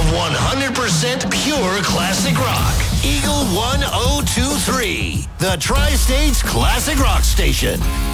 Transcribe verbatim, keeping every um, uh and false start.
one hundred percent pure classic rock. Eagle ten twenty-three, the Tri-States Classic Rock Station.